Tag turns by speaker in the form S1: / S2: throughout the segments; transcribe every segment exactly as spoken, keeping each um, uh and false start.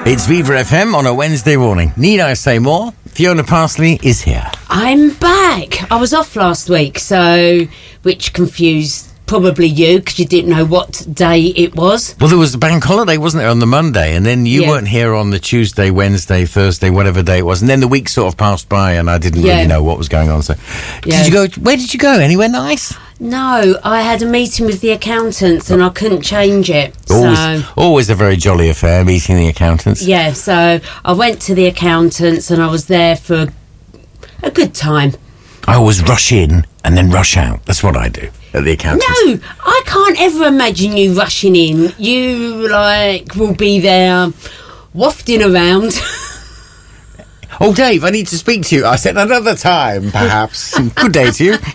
S1: It's Viva F M on a Wednesday morning. Need I say more? Fiona Parsley is here.
S2: I'm back. I was off last week, so which confused probably you because you didn't know what day it was.
S1: Well, there was a bank holiday, wasn't there, on the Monday, and then you
S2: Yeah.
S1: weren't here on the Tuesday, Wednesday, Thursday, whatever day it was, and then the week sort of passed by, and I didn't
S2: Yeah.
S1: really know what was going on. So,
S2: Yeah.
S1: did you go? Where did you go? Anywhere nice?
S2: No, I had a meeting with the accountants and I couldn't change it.
S1: Always,
S2: So
S1: always a very jolly affair meeting the accountants.
S2: yeah, so I went to the accountants and I was there for a good time.
S1: I always rush in and then rush out. That's what I do at the accountants.
S2: No, I can't ever imagine you rushing in. You like will be there wafting around.
S1: Oh, Dave, I need to speak to you. I said another time, perhaps. Good day to you.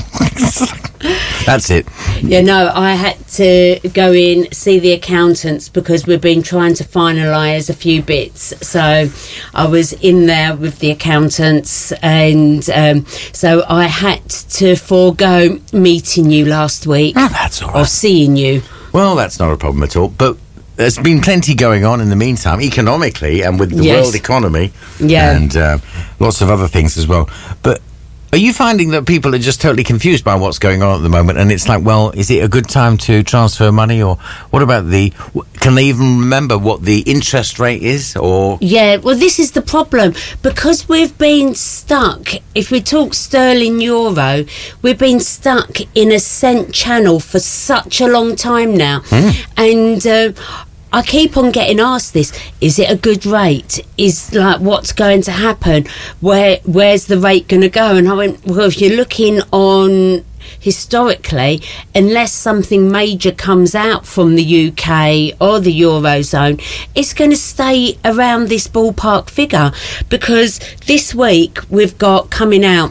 S1: That's it.
S2: Yeah, no, I had to go in, see the accountants because we've been trying to finalise a few bits. So I was in there with the accountants and um, so I had to forego meeting you last week.
S1: Oh, that's all
S2: Or
S1: right.
S2: seeing you.
S1: Well, that's not a problem at all. But there's been plenty going on in the meantime, economically and with the
S2: Yes.
S1: world economy.
S2: Yeah.
S1: And uh, lots of other things as well. But are you finding that people are just totally confused by what's going on at the moment? And it's like, well, is it a good time to transfer money? Or what about the... Can they even remember what the interest rate is? Or...
S2: Yeah, well, this is the problem. Because we've been stuck, if we talk sterling euro, we've been stuck in a cent channel for such a long time now. And uh, I keep on getting asked this, is it a good rate? Is like what's going to happen? Where Where's the rate going to go? And I went, well, if you're looking on historically, unless something major comes out from the U K or the Eurozone, it's going to stay around this ballpark figure because this week we've got coming out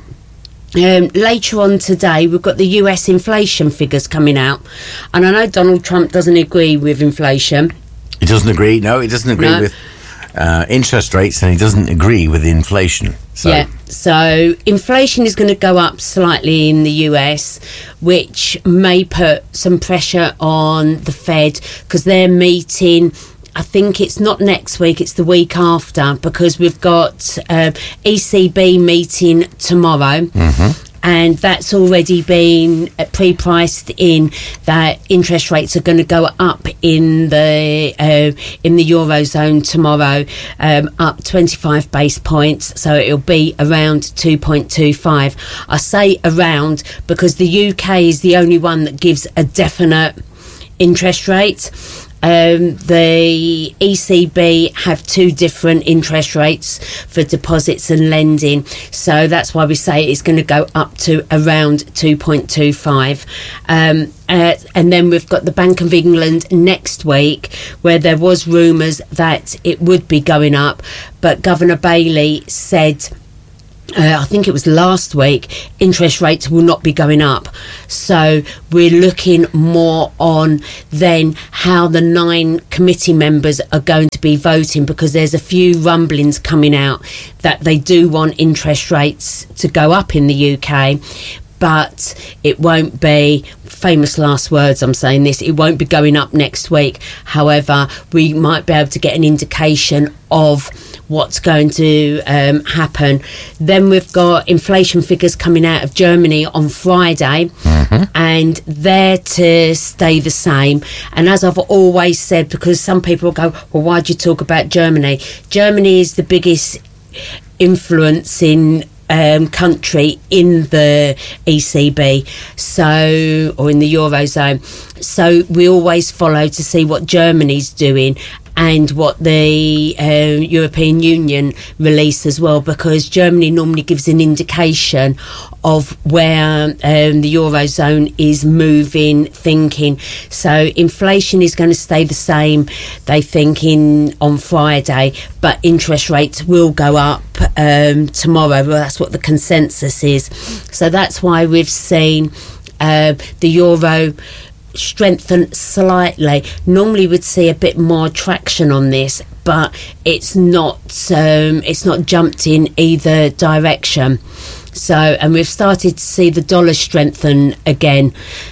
S2: Um, later on today, we've got the U S inflation figures coming out. And I know Donald Trump doesn't agree with inflation.
S1: He doesn't agree. No, he doesn't agree
S2: No.
S1: with uh, interest rates, and he doesn't agree with inflation. So,
S2: Yeah. So inflation is going to go up slightly in the U S, which may put some pressure on the Fed because they're meeting. I think it's not next week, it's the week after, because we've got uh, E C B meeting tomorrow.
S1: Mm-hmm.
S2: And that's already been uh, pre-priced in that interest rates are going to go up in the uh, in the Eurozone tomorrow, um, up twenty-five base points. So it'll be around two point two five. I say around because the U K is the only one that gives a definite interest rate. Um, the E C B have two different interest rates for deposits and lending, so that's why we say it's going to go up to around two point two five. Um, uh, and then we've got the Bank of England next week, where there was rumours that it would be going up, but Governor Bailey said, Uh, I think it was last week, interest rates will not be going up. So we're looking more on then how the nine committee members are going to be voting, because there's a few rumblings coming out that they do want interest rates to go up in the U K, but it won't be, famous last words, I'm saying this, it won't be going up next week. However, we might be able to get an indication of what's going to um, happen. Then we've got inflation figures coming out of Germany on Friday, mm-hmm. and they're to stay the same. And as I've always said, because some people go, well, why do you talk about Germany? Germany is the biggest influencing Um, country in the E C B, so, or in the Eurozone. So we always follow to see what Germany's doing and what the uh, European Union release as well, because Germany normally gives an indication of where um, the Eurozone is moving, thinking. So inflation is going to stay the same, they think, in, on Friday, but interest rates will go up um, tomorrow. Well, that's what the consensus is. So that's why we've seen uh, the Euro strengthen slightly. Normally we'd see a bit more traction on this, but it's not um, it's not jumped in either direction. So, and we've started to see the dollar strengthen again.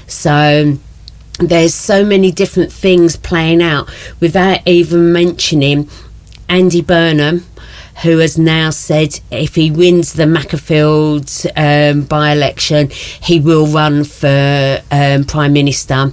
S2: So there's so many different things playing out without even mentioning Andy Burnham, who has now said if he wins the Macclesfield um, by-election, he will run for um, Prime Minister.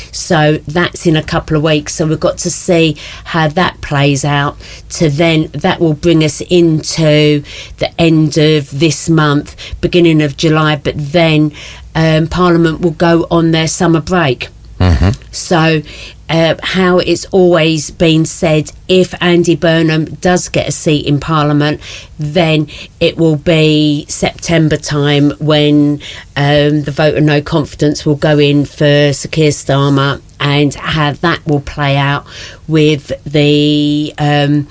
S2: So that's in a couple of weeks. So we've got to see how that plays out. To then, that will bring us into the end of this month, beginning of July. But then um, Parliament will go on their summer break. Mm-hmm. So uh, how it's always been said, if Andy Burnham does get a seat in Parliament, then it will be September time when um, the vote of no confidence will go in for Sir Keir Starmer, and how that will play out with the um,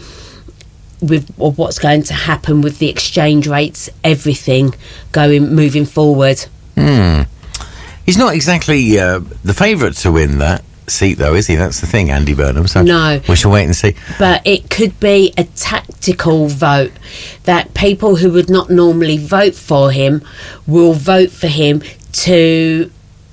S2: with what's going to happen with the exchange rates, everything going moving forward.
S1: Hmm. He's not exactly uh, the favourite to win that seat, though, is he? That's the thing, Andy Burnham. So
S2: no.
S1: We shall wait and see.
S2: But it could be a tactical vote, that people who would not normally vote for him will vote for him to,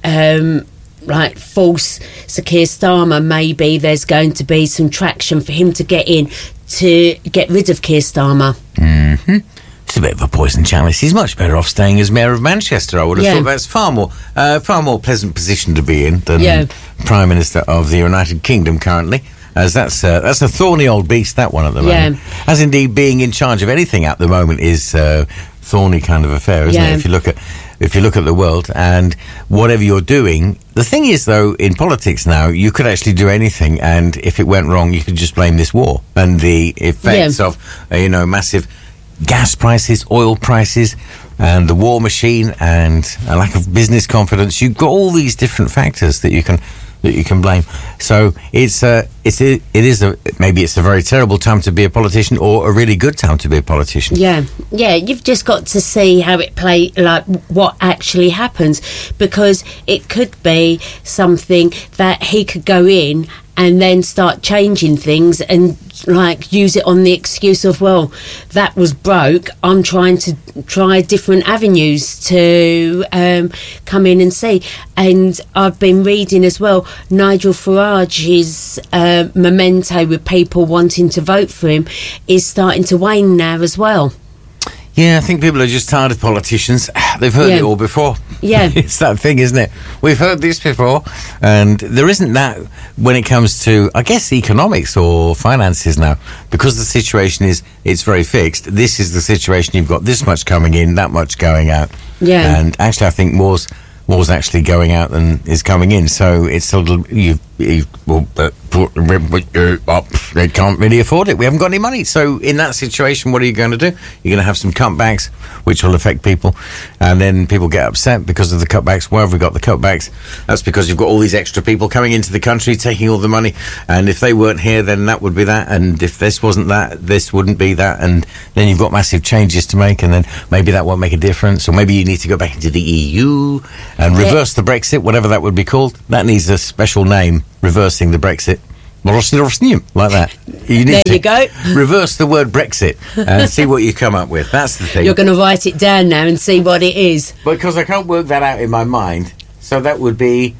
S2: um, like, force Sir Keir Starmer. Maybe there's going to be some traction for him to get in to get rid of Keir Starmer.
S1: Mm-hmm. It's a bit of a poison chalice. He's much better off staying as Mayor of Manchester. I would have
S2: yeah.
S1: thought that's far more, uh, far more pleasant position to be in than
S2: yeah.
S1: Prime Minister of the United Kingdom currently, as that's uh, that's a thorny old beast, that one at the moment.
S2: Yeah.
S1: As indeed being in charge of anything at the moment is a thorny kind of affair, isn't
S2: yeah.
S1: it? If you look at if you look at the world and whatever you're doing, the thing is though, in politics now, you could actually do anything, and if it went wrong, you could just blame this war and the effects
S2: yeah.
S1: of uh, you know massive gas prices, oil prices, and the war machine, and a lack of business confidence. You've got all these different factors that you can that you can blame. So it's a it's a, it is a maybe it's a very terrible time to be a politician, or a really good time to be a politician.
S2: Yeah, yeah. You've just got to see how it play, like what actually happens, because it could be something that he could go in and then start changing things and like use it on the excuse of, well, that was broke, I'm trying to try different avenues to um, come in and see. And I've been reading as well, Nigel Farage's uh, memento with people wanting to vote for him is starting to wane now as well.
S1: Yeah, I think people are just tired of politicians. They've heard
S2: yeah.
S1: it all before.
S2: Yeah.
S1: It's that thing, isn't it? We've heard this before, and there isn't that when it comes to, I guess, economics or finances now, because the situation is, it's very fixed. This is the situation, you've got this much coming in, that much going out.
S2: Yeah.
S1: And actually, I think more's, more's actually going out than is coming in, so it's a little, you, you well, uh, they can't really afford it. We haven't got any money. So in that situation, what are you going to do? You're going to have some cutbacks, which will affect people, and then people get upset because of the cutbacks. Where have we got the cutbacks? That's because you've got all these extra people coming into the country, taking all the money, and if they weren't here, then that would be that, and if this wasn't that, this wouldn't be that, and then you've got massive changes to make, and then maybe that won't make a difference, or maybe you need to go back into the E U and reverse the Brexit, whatever that would be called. That needs a special name, reversing the Brexit. Like that. You need
S2: there
S1: to
S2: you go.
S1: Reverse the word Brexit and see what you come up with. That's the thing.
S2: You're going to write it down now and see what it is.
S1: Because I can't work that out in my mind. So that would be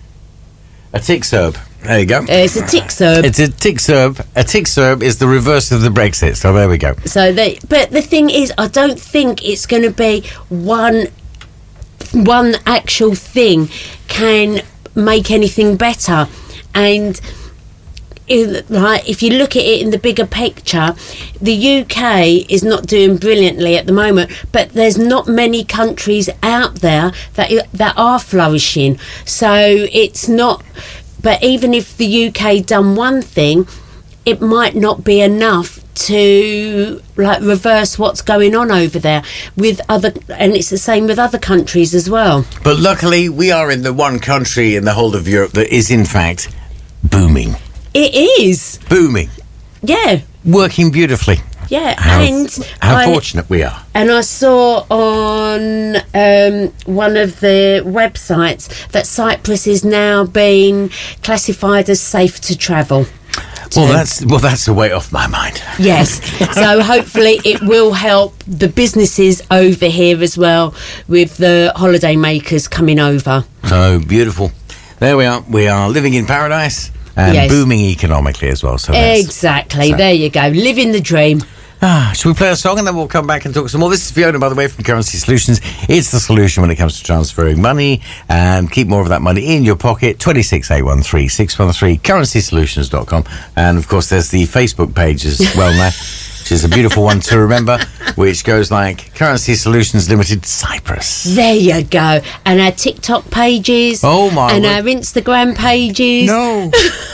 S1: a tick-serb. There you go.
S2: Uh, it's a tick-serb.
S1: It's a tick-serb. A tick-serb is the reverse of the Brexit. So there we go.
S2: So they, but the thing is, I don't think it's going to be one one actual thing can make anything better. And in, like, if you look at it in the bigger picture, the U K is not doing brilliantly at the moment, but there's not many countries out there that that are flourishing. So it's not. But even if the U K done one thing, it might not be enough to like reverse what's going on over there with other, and it's the same with other countries as well.
S1: But luckily, we are in the one country in the whole of Europe that is, in fact, booming.
S2: It is
S1: booming.
S2: Yeah,
S1: working beautifully.
S2: Yeah,
S1: how,
S2: and
S1: how
S2: I,
S1: fortunate we are.
S2: And I saw on um, one of the websites that Cyprus is now being classified as safe to travel.
S1: Well, that's well, that's a weight off my mind.
S2: Yes. So hopefully it will help the businesses over here as well with the holiday makers coming over.
S1: So beautiful. There we are. We are living in paradise. and
S2: Yes.
S1: booming economically as well. So that's,
S2: Exactly.
S1: so-
S2: There you go. Living the dream.
S1: Ah, should we play a song and then we'll come back and talk some more? This is Fiona, by the way, from Currency Solutions. It's the solution when it comes to transferring money and keep more of that money in your pocket. two six eight one three six one three, currency solutions dot com. And of course, there's the Facebook page as well now, which is a beautiful one to remember, which goes like Currency Solutions Limited Cyprus.
S2: There you go. And our TikTok pages.
S1: Oh, my
S2: And
S1: word.
S2: our Instagram pages.
S1: No.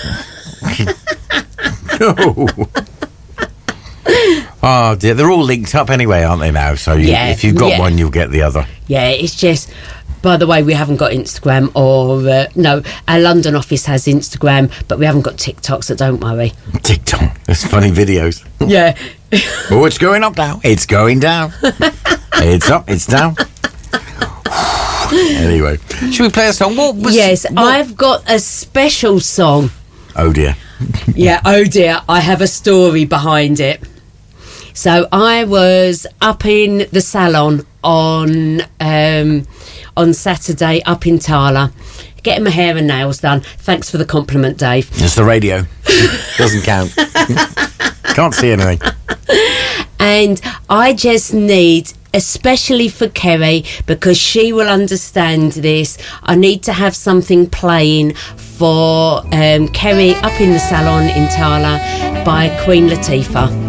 S1: No. Oh dear, they're all linked up anyway, aren't they now? So you,
S2: Yeah,
S1: if you've got
S2: yeah.
S1: one, you'll get the other.
S2: Yeah, it's just. By the way, we haven't got Instagram or uh, no, our London office has Instagram, but we haven't got TikTok, so don't worry.
S1: TikTok, there's funny videos.
S2: Yeah.
S1: Oh, it's going up now. It's going down. It's up. It's down. Anyway, should we play a song? What was?
S2: Yes,
S1: what-
S2: I've got a special song.
S1: Oh dear.
S2: Yeah, oh dear, I have a story behind it. So I was up in the salon on um, on Saturday up in Tala, getting my hair and nails done. Thanks for the compliment, Dave.
S1: It's the radio. Doesn't count. Can't see anything.
S2: And I just need, especially for Kerry, because she will understand this, I need to have something playing for um, Kerry up in the salon in Tala by Queen Latifah.